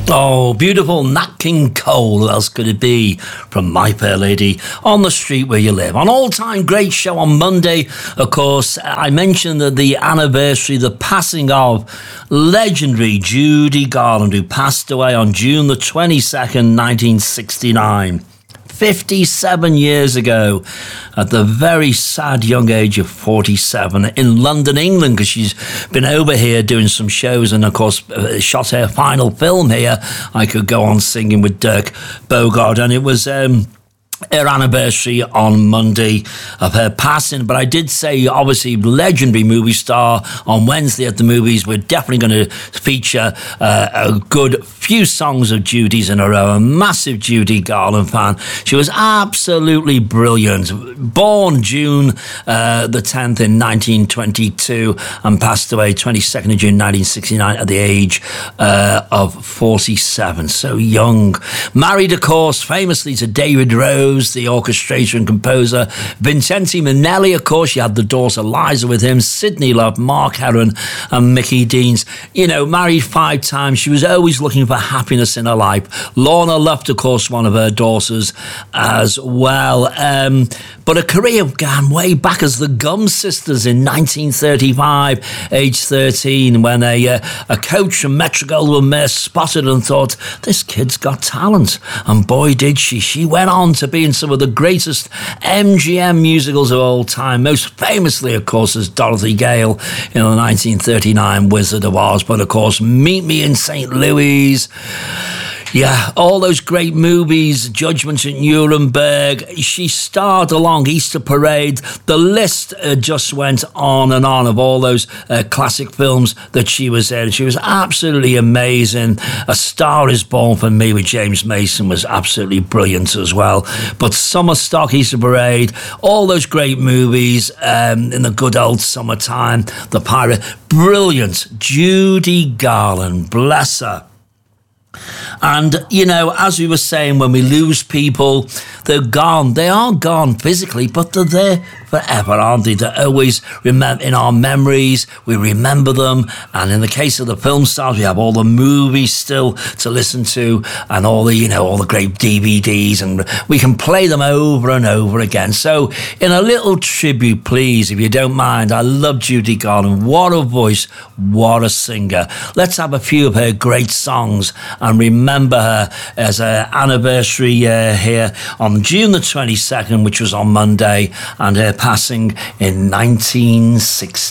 Oh, beautiful Nat King Cole. Who else could it be? From My Fair Lady, On the Street Where You Live. An all-time great show on Monday. Of course, I mentioned that the anniversary, the passing of legendary Judy Garland, who passed away on June the 22nd, 1969. 57 years ago, at the very sad young age of 47, in London, England, because she's been over here doing some shows and, of course, shot her final film here, I Could Go On Singing, with Dirk Bogarde, and it was her anniversary on Monday of her passing. But I did say, obviously, legendary movie star. On Wednesday at the movies, we're definitely going to feature a good few songs of Judy's in a row. A massive Judy Garland fan. She was absolutely brilliant. Born June the 10th in 1922 and passed away 22nd of June 1969 at the age of 47. So young. Married, of course, famously to David Rose, the orchestrator and composer. Vincente Minnelli, of course, she had the daughter Liza with him. Sidney Love, Mark Herron and Mickey Deans. You know, married 5 times. She was always looking for happiness in her life. Lorna Luft, of course, one of her daughters as well. But her career began way back as the Gum Sisters in 1935, age 13, when a coach from Metro-Goldwyn-Mayer spotted and thought, this kid's got talent. And boy, did she. She went on to be in some of the greatest MGM musicals of all time, most famously, of course, as Dorothy Gale in the 1939 Wizard of Oz, but, of course, Meet Me in St. Louis. Yeah, all those great movies, Judgment at Nuremberg. She starred along Easter Parade. The list just went on and on of all those classic films that she was in. She was absolutely amazing. A Star Is Born for Me with James Mason was absolutely brilliant as well. But Summer Stock, Easter Parade, all those great movies in the good old summertime. The Pirate, brilliant. Judy Garland, bless her. And, you know, as we were saying, when we lose people, they're gone. They are gone physically, but they're there forever, aren't they? They're always in our memories. We remember them. And in the case of the film stars, we have all the movies still to listen to and all the, you know, all the great DVDs, and we can play them over and over again. So in a little tribute, please, if you don't mind, I love Judy Garland. What a voice. What a singer. Let's have a few of her great songs and remember her as her anniversary here on June the 22nd, which was on Monday, and her passing in 1960.